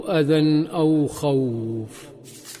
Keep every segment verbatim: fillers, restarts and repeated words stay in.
أذى أو خوف.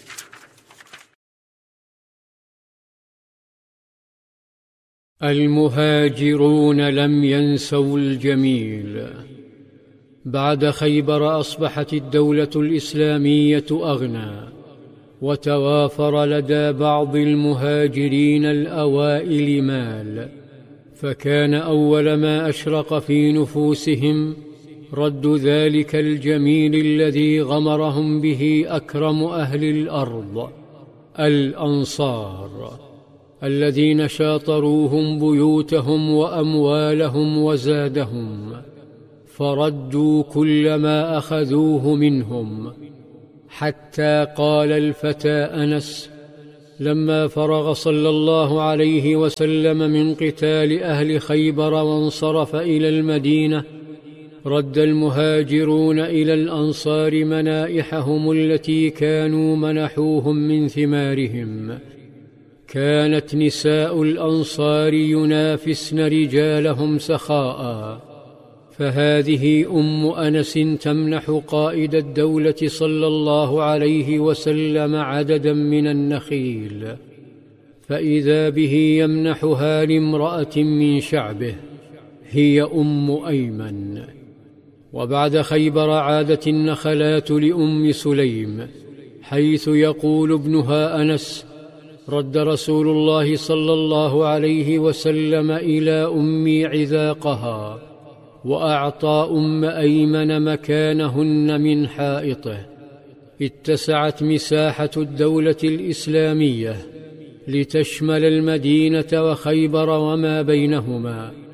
المهاجرون لم ينسوا الجميل. بعد خيبر أصبحت الدولة الإسلامية أغنى، وتوافر لدى بعض المهاجرين الأوائل مال، فكان أول ما أشرق في نفوسهم رد ذلك الجميل الذي غمرهم به أكرم أهل الأرض، الأنصار، الذين شاطروهم بيوتهم وأموالهم وزادهم، فردوا كل ما أخذوه منهم، حتى قال الفتى أنس لما فرغ صلى الله عليه وسلم من قتال أهل خيبر وانصرف إلى المدينة: رد المهاجرون إلى الأنصار منائحهم التي كانوا منحوهم من ثمارهم. كانت نساء الأنصار ينافسن رجالهم سخاء، فهذه أم أنس تمنح قائد الدولة صلى الله عليه وسلم عددا من النخيل، فإذا به يمنحها لامرأة من شعبه، هي أم أيمن. وبعد خيبر عادت النخلات لأم سليم، حيث يقول ابنها أنس: رد رسول الله صلى الله عليه وسلم إلى أمي عذاقها، وأعطى أم أيمن مكانهن من حائطه. اتسعت مساحة الدولة الإسلامية لتشمل المدينة وخيبر وما بينهما،